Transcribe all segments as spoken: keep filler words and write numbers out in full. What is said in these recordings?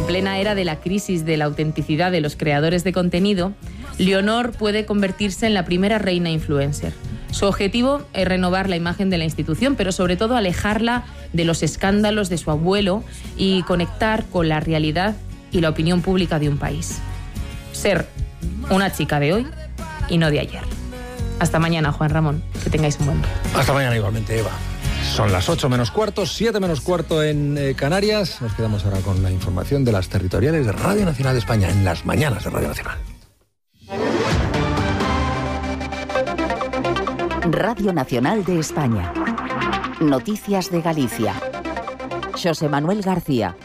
plena era de la crisis de la autenticidad de los creadores de contenido, Leonor puede convertirse en la primera reina influencer. Su objetivo es renovar la imagen de la institución, pero sobre todo alejarla de los escándalos de su abuelo y conectar con la realidad y la opinión pública de un país. Ser una chica de hoy y no de ayer. Hasta mañana, Juan Ramón. Que tengáis un buen día. Hasta mañana igualmente, Eva. Son las ocho menos cuarto, siete menos cuarto en eh, Canarias. Nos quedamos ahora con la información de las territoriales de Radio Nacional de España, en las mañanas de Radio Nacional. Radio Nacional de España. Noticias de Galicia. Xosé Manuel García.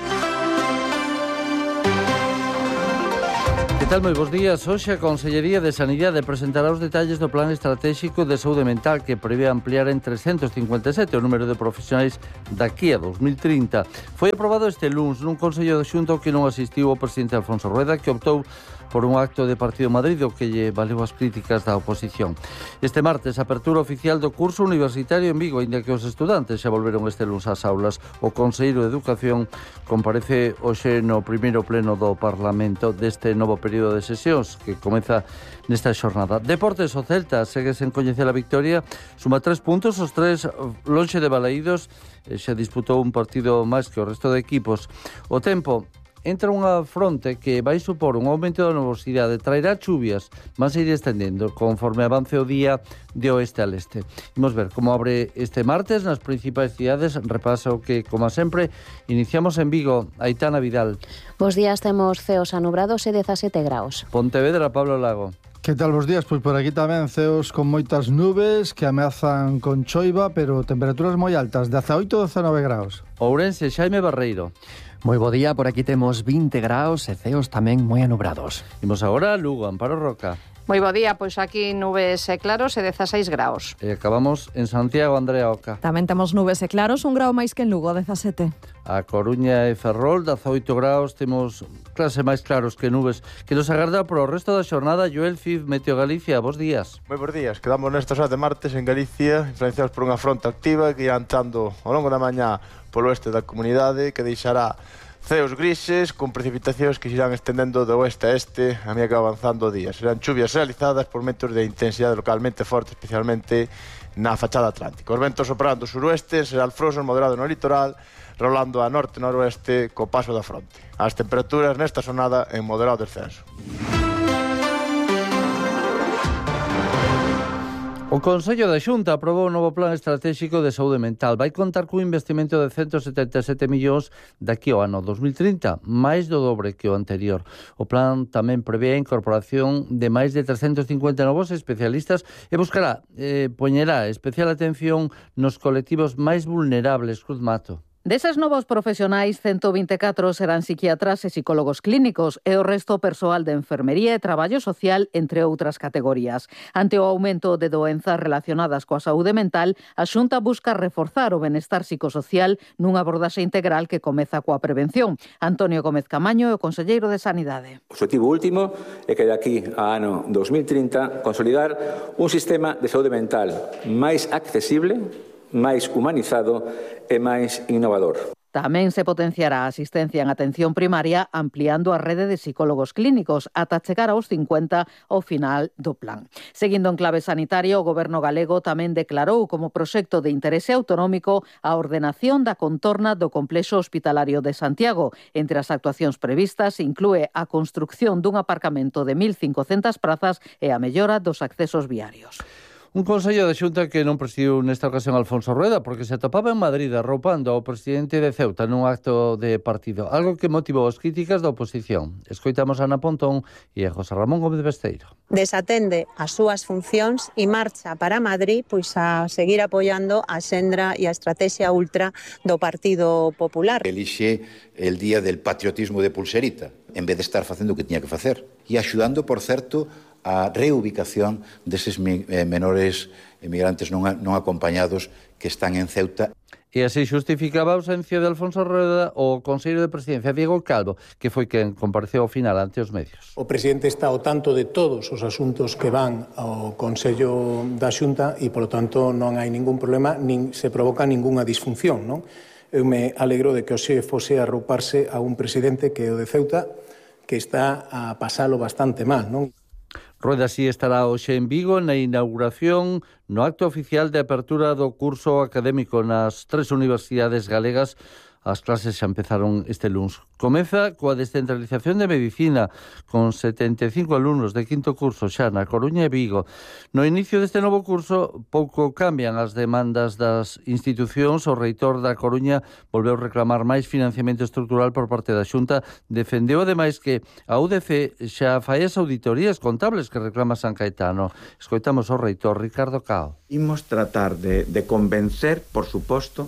Que tal, moi bons días. Hoxe a Consellería de Sanidade presentará os detalles do Plan Estratégico de Saúde Mental que prevé ampliar en trescentos cincuenta e sete o número de profesionais daqui a dos mil trinta. Foi aprobado este luns nun Consello de Xunta que non asistiu o presidente Alfonso Rueda, que optou por un acto de Partido Madrid o que lle valeu as críticas da oposición. Este martes, apertura oficial do curso universitario en Vigo, ainda que os estudantes xa volveron este luns ás aulas. O Conselleiro de Educación comparece hoxe no primeiro pleno do Parlamento deste novo período de sesións que comeza nesta xornada. Deportes, o Celta segue sen coñecer a victoria, suma tres puntos, os tres lonxe de Balaídos, xa disputou un partido máis que o resto de equipos. O tempo, entra unha fronte que vai supor un aumento da nubosidade, traerá chuvias, mas irá estendendo conforme avance o día de oeste al este. Imos ver como abre este martes nas principais cidades. Repaso que, como sempre, iniciamos en Vigo. Aitana Vidal. Bos días, temos ceos anubrados e dezasete graus. Pontevedra, Pablo Lago. Que tal bos días? Pois por aquí tamén ceos con moitas nubes que ameazan con choiva, pero temperaturas moi altas, dezaoito a dezanove graus. Ourense, Xaime Barreiro. Moi bo día, por aquí temos vinte graus e ceos tamén moi anubrados. Imos agora a Lugo, Amparo Roca. Moi bo día, pois aquí nubes e claros e dezaseis graus. E acabamos en Santiago, Andrea Oca. Tamén temos nubes e claros, un grau máis que en Lugo, dezasete. A Coruña e Ferrol, dezaoito graus, temos clase máis claros que nubes, que nos agarda por o resto da xornada. Joel Cid, Meteo Galicia, bos días. Moi bons días, quedamos nestas horas de martes en Galicia, influenciados por unha fronte activa que irá entrando ao longo da mañá polo oeste da comunidade, que deixará ceos grises con precipitacións que se irán estendendo de oeste a este a medida que va avanzando o día. Serán chuvias realizadas por ventos de intensidade localmente forte, especialmente na fachada atlántica. Os ventos soprando suroeste, será alfroso moderado no litoral, rolando a norte-noroeste co paso da fronte. As temperaturas nesta xornada en moderado descenso. O Consello da Xunta aprobou o novo Plan Estratégico de Saúde Mental. Vai contar cun investimento de ciento setenta e sete millóns daqui ao ano dos mil trinta, máis do dobre que o anterior. O plan tamén prevé a incorporación de máis de trescentos cincuenta novos especialistas e buscará, eh, poñerá especial atención nos colectivos máis vulnerables. Cruz Mato. Deses novos profesionais, ciento vinte e catro serán psiquiatras e psicólogos clínicos e o resto persoal de enfermería e traballo social, entre outras categorías. Ante o aumento de doenzas relacionadas coa saúde mental, a Xunta busca reforzar o benestar psicosocial nunha abordaxe integral que comeza coa prevención. Antonio Gómez Camaño é o conselleiro de Sanidade. O objetivo último é que de aquí a ano dos mil trinta consolidar un sistema de saúde mental máis accesible, máis humanizado e máis innovador. Tamén se potenciará a asistencia en atención primaria ampliando a rede de psicólogos clínicos ata chegar aos cincuenta ao final do plan. Seguindo en clave sanitaria, o Goberno galego tamén declarou como proxecto de interese autonómico a ordenación da contorna do complexo hospitalario de Santiago. Entre as actuacións previstas inclúe a construcción dun aparcamento de mil cincocentas prazas e a mellora dos accesos viarios. Un Consello de Xunta que non presidiu nesta ocasión Alfonso Rueda porque se atopaba en Madrid arroupando ao presidente de Ceuta nun acto de partido, algo que motivou as críticas da oposición. Escoitamos a Ana Pontón e a José Ramón Gómez Besteiro. Desatende as súas funcións e marcha para Madrid pois a seguir apoiando a xendra e a estrategia ultra do Partido Popular. Elixe el día del patriotismo de pulserita, en vez de estar facendo o que tiña que facer. E axudando, por certo, a reubicación deses menores emigrantes non, non acompañados que están en Ceuta. E así xustificaba a ausencia de Alfonso Rueda o conselleiro de Presidencia, Diego Calvo, que foi quen compareceu ao final ante os medios. O presidente está ao tanto de todos os asuntos que van ao Consello da Xunta e, polo tanto, non hai ningún problema, nin se provoca ningunha disfunción, non? eu me alegro de que hoxe fose arrouparse a un presidente que é o de Ceuta, que está a pasalo bastante mal, non? Rueda así estará hoxe en Vigo na inauguración no acto oficial de apertura do curso académico nas tres universidades galegas. As clases xa empezaron este luns. Comeza coa descentralización de medicina, con setenta e cinco alumnos de quinto curso xa na Coruña e Vigo. No inicio deste novo curso, pouco cambian as demandas das institucións. O reitor da Coruña volveu reclamar máis financiamento estrutural por parte da Xunta. Defendeu ademais que a U D C xa fai as auditorías contables que reclama San Caetano. Escoitamos o reitor Ricardo Cao. Imos tratar de, de convencer, por suposto,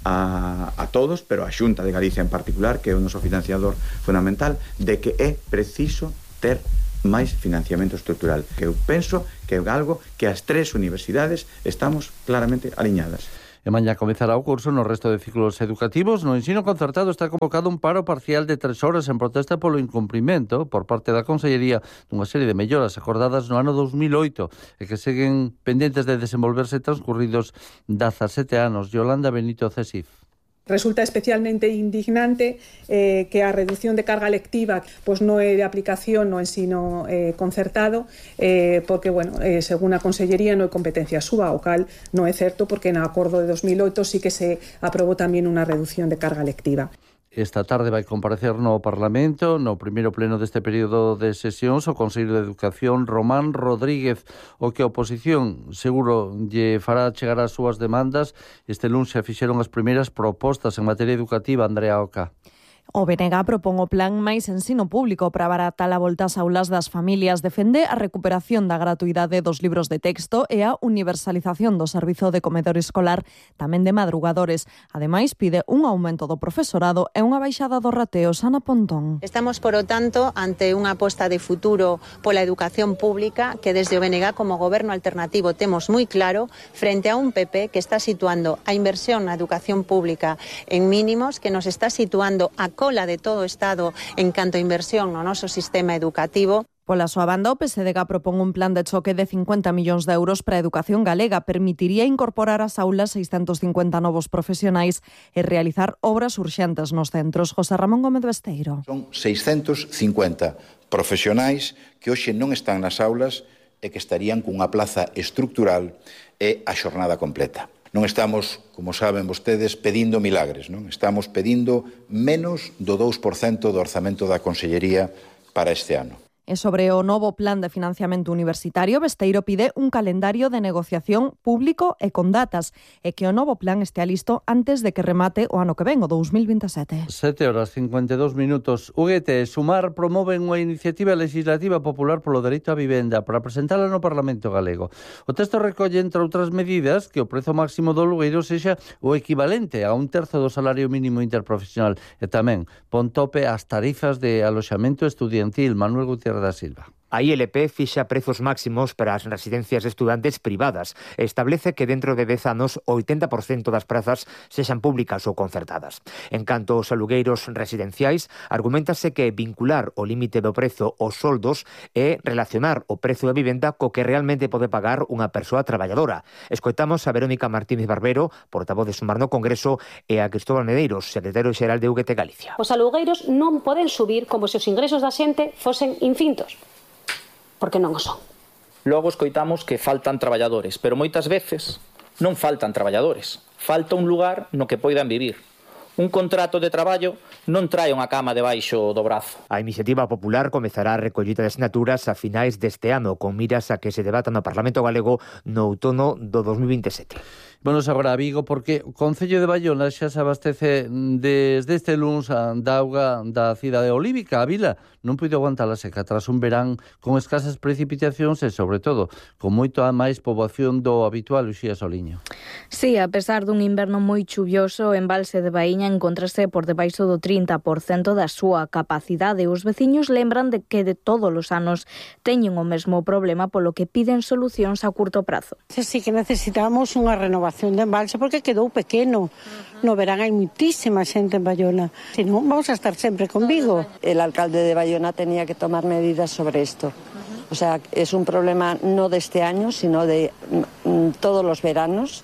A, a todos, pero a Xunta de Galicia en particular, que é o noso financiador fundamental, de que é preciso ter máis financiamento estrutural, que eu penso que é algo que as tres universidades estamos claramente aliñadas. E mañá comezará o curso no resto de ciclos educativos. No ensino concertado está convocado un paro parcial de tres horas en protesta polo incumprimento por parte da Consellería dunha serie de melloras acordadas no ano dos mil oito e que seguen pendentes de desenvolverse transcurridos dezasete anos. Yolanda Benito Cesif. Resulta especialmente indignante eh, que a reducción de carga lectiva pues non é de aplicación no ensino eh, concertado eh, porque, bueno, eh, según a Consellería non é competencia súa, o cal non é certo porque no acordo de dos mil oito sí que se aprobou tamén unha reducción de carga lectiva. Esta tarde vai comparecer no Parlamento, no primeiro pleno deste período de sesións, o Consello de Educación Román Rodríguez, o que a oposición seguro lle fará chegar as súas demandas. Este luns xa fixeron as primeiras propostas en materia educativa. Andrea Oca. O B N G propón o plan máis ensino público para abaratar a volta ás aulas das familias. Defende a recuperación da gratuidade dos libros de texto e a universalización do servizo de comedor escolar, tamén de madrugadores. Ademais, pide un aumento do profesorado e unha baixada do rateo. Ana Pontón. Estamos, por o tanto, ante unha aposta de futuro pola educación pública que desde o B N G como goberno alternativo temos moi claro frente a un P P que está situando a inversión na educación pública en mínimos, que nos está situando a cola de todo o Estado en canto a inversión no noso sistema educativo. Pola súa banda, o P S D G propón un plan de choque de cincuenta millóns de euros para a educación galega. Permitiría incorporar ás aulas seiscentos cincuenta novos profesionais e realizar obras urxentes nos centros. José Ramón Gómez Besteiro. Son seiscentos cincuenta profesionais que hoxe non están nas aulas e que estarían cunha plaza estrutural e a xornada completa. Non estamos, como saben vostedes, pedindo milagres, non? Estamos pedindo menos do dous por cento do orzamento da Consellería para este ano. E sobre o novo plan de financiamento universitario, Besteiro pide un calendario de negociación público e con datas, e que o novo plan estea listo antes de que remate o ano que ven, o dous mil veintesete. sete horas cincuenta e dous minutos. U G T e Sumar promoven unha iniciativa legislativa popular polo dereito á vivenda para presentala no Parlamento galego. O texto recolle, entre outras medidas, que o prezo máximo do alugueiro sexa o equivalente a un terzo do salario mínimo interprofesional e tamén pon tope ás tarifas de aloxamento estudiantil. Manuel Gutiérrez da Silva. A I L P fixa prezos máximos para as residencias de estudantes privadas e establece que dentro de dez anos o oitenta por cento das prazas sexan públicas ou concertadas. En canto aos alugueiros residenciais, argumentase que vincular o límite do prezo aos soldos é relacionar o prezo da vivenda co que realmente pode pagar unha persoa traballadora. Escoitamos a Verónica Martínez Barbero, portavoz de Sumar no Congreso, e a Cristóbal Medeiros, secretario xeral de U G T Galicia. Os alugueiros non poden subir como se os ingresos da xente fosen infintos, porque non o son. Logo escoitamos que faltan traballadores, pero moitas veces non faltan traballadores. Falta un lugar no que poidan vivir. Un contrato de traballo non trae unha cama debaixo do brazo. A iniciativa popular comezará a recollida de sinaturas a finais deste ano, con miras a que se debata no Parlamento galego no outono do dos mil veintesete. Vamos agora a Vigo porque o Concello de Bayona xa se abastece desde este luns da auga da cidade olívica. A vila non puido aguantar a seca tras un verán con escasas precipitacións e, sobre todo, con moito a máis poboación do habitual Uxía Soliño. Sí, a pesar dun inverno moi chuvioso, o embalse de Baíña encontrase por debaixo do trinta por cento da súa capacidade. Os veciños lembran de que de todos os anos teñen o mesmo problema, polo que piden solucións a curto prazo. Sí que necesitamos unha renovación de embalse porque quedou pequeno. Uh-huh. No verán hai muitísima xente en Bayona. Si non, vamos a estar sempre con Vigo. El alcalde de Bayona tenía que tomar medidas sobre esto. Uh-huh. O sea, es un problema no de este año, sino de mm, todos los veranos.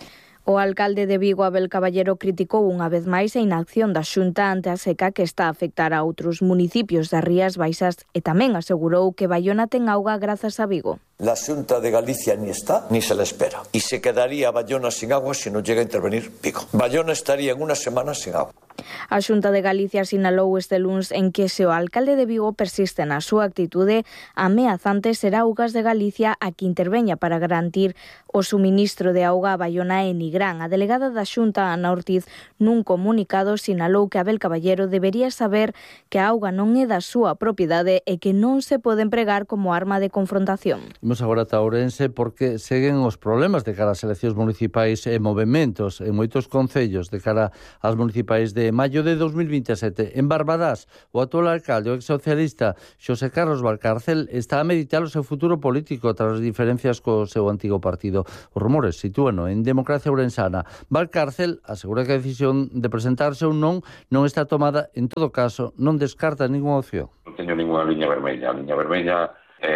O alcalde de Vigo, Abel Caballero, criticou unha vez máis a inacción da Xunta ante a seca que está a afectar a outros municipios das Rías Baixas e tamén asegurou que Baiona ten auga grazas a Vigo. La Xunta de Galicia ni está ni se le espera y se quedaría Baiona sin agua si no llega a intervenir Vigo. Baiona estaría en una semana sin agua. A Xunta de Galicia sinalou este luns en que se o alcalde de Vigo persiste na súa actitude ameazante será Augas de Galicia a que interveña para garantir o suministro de auga a Baiona e Nigrán. A delegada da Xunta, Ana Ortiz, nun comunicado sinalou que Abel Caballero debería saber que a auga non é da súa propiedade e que non se pode empregar como arma de confrontación. Imos agora a Ourense porque seguen os problemas de cara ás eleccións municipais e movementos en moitos concellos de cara ás municipais de maio de dos mil vinte e sete. En Barbadás, o actual alcalde, o exsocialista Xosé Carlos Valcárcel, está a meditar o seu futuro político tras as diferencias co seu antigo partido. Os rumores sitúano en Democracia Ourensana. Valcárcel asegura que a decisión de presentarse ou non non está tomada. En todo caso, non descarta ninguna opción. Non teño ninguna liña vermella. A liña vermella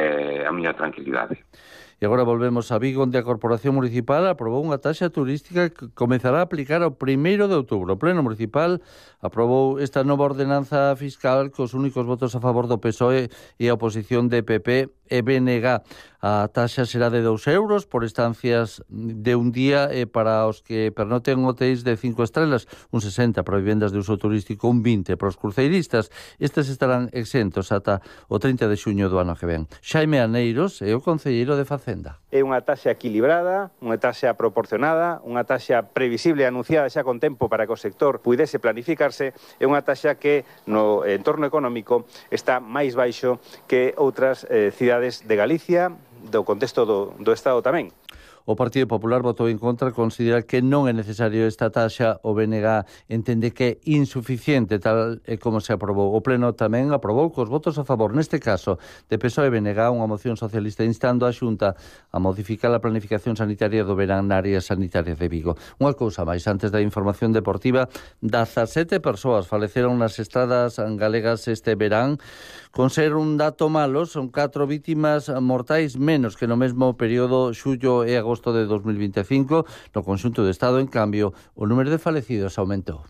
é a miña tranquilidade. E agora volvemos a Vigo, onde a Corporación Municipal aprobou unha taxa turística que comezará a aplicar o primeiro de outubro. O Pleno Municipal aprobou esta nova ordenanza fiscal cos únicos votos a favor do P S O E e a oposición de P P e B N G. A taxa será de dous euros por estancias de un día e para os que pernoten hotéis de cinco estrelas, un sesenta para vivendas de uso turístico, un vinte para os cruceiristas. Estes estarán exentos ata o trinta de xuño do ano que ven. Xaime Aneiros é o concelleiro de Facenda. É unha taxa equilibrada, unha taxa proporcionada, unha taxa previsible e anunciada xa con tempo para que o sector pudese planificarse, é unha taxa que no entorno económico está máis baixo que outras eh, cidades de Galicia, do contexto do, do Estado tamén. O Partido Popular votou en contra, considera que non é necesario esta taxa. O B N G entende que é insuficiente tal e como se aprobou. O Pleno tamén aprobou cos votos a favor, neste caso, de P S O E e B N G, unha moción socialista instando a Xunta a modificar a planificación sanitaria do verán na área sanitaria de Vigo. Unha cousa máis, antes da información deportiva, dezasete persoas faleceron nas estradas galegas este verán. Con ser un dato malo, son catro vítimas mortais menos que no mesmo período xullo e agosto de dos mil vinte e cinco. No conxunto do Estado, en cambio, o número de falecidos aumentou.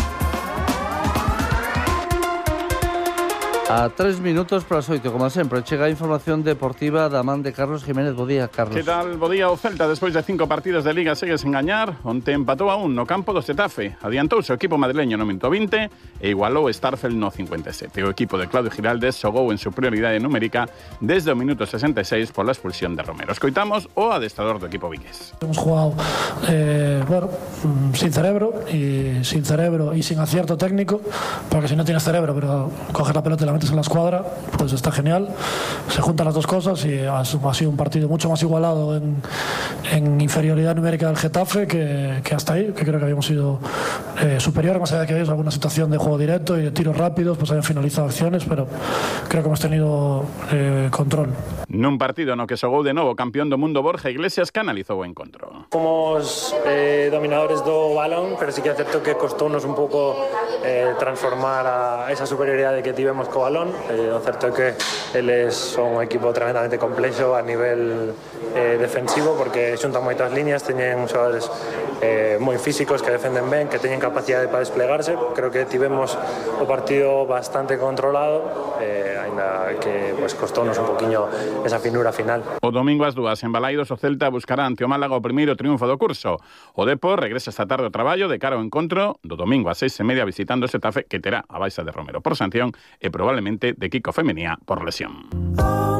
A tres minutos para as oito, como sempre, chega a información deportiva da man de Carlos Jiménez. Bo día, Carlos. Que tal? Bo día. O Celta, despois de cinco partidos de Liga, segue sen gañar. Onte empatou a un no campo do Xetafe. Adiantouse o equipo madrileño no minuto vinte e igualou Starfel no cincuenta e sete. O equipo de Claudio Giraldes xogou en superioridade numérica desde o minuto sesenta e seis pola expulsión de Romero. Escoitamos o adestrador do equipo vigués. Hemos jugado, eh, bueno, sin cerebro y sin cerebro y sin acierto técnico, porque si no tienes cerebro, pero coges la pelota y la metes en la escuadra, pues está genial. Se juntan las dos cosas y ha, ha sido un partido mucho más igualado en, en inferioridad numérica del Getafe que, que hasta ahí, que creo que habíamos sido eh, superiores, más allá de que había alguna situación de juego directo y de tiros rápidos, pues hayan finalizado acciones, pero creo que hemos tenido eh, control. Nun partido no que xogou de novo campeón do mundo Borja Iglesias, canalizou o encontro. Fomos eh, dominadores do balón, pero sí que é certo que costounos un pouco eh, transformar a esa superioridade que tivemos co balón. Eh, o certo é que eles son un equipo tremendamente complexo a nivel eh, defensivo, porque xuntan moitas líneas, teñen xogadores eh, moi físicos que defenden ben, que teñen capacidade para desplegarse. Creo que tivemos o partido bastante controlado, eh, ainda que pues, costounos un poquinho esa finura final. O domingo ás dúas en Balaidos o Celta buscará ante o Málaga o primeiro triunfo do curso. O Depor regresa esta tarde ao traballo de cara ao encontro do domingo ás seis e media visitando o Xetafe, que terá a baixa de Romero por sanción e probablemente de Kiko Femenía por lesión.